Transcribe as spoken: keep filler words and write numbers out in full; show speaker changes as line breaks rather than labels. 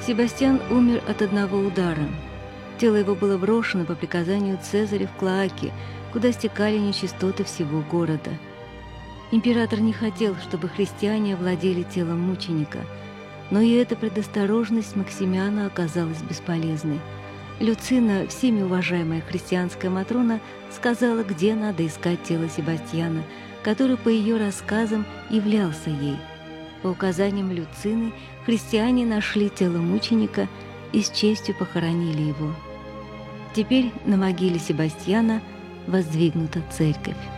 Себастьян умер от одного удара. Тело его было брошено по приказанию Цезаря в клоаки, куда стекали нечистоты всего города. Император не хотел, чтобы христиане овладели телом мученика, но и эта предосторожность Максимиана оказалась бесполезной. Люцина, всеми уважаемая христианская матрона, сказала, где надо искать тело Себастьяна, который, по ее рассказам, являлся ей. По указаниям Люцины, христиане нашли тело мученика и с честью похоронили его. Теперь на могиле Себастьяна воздвигнута церковь.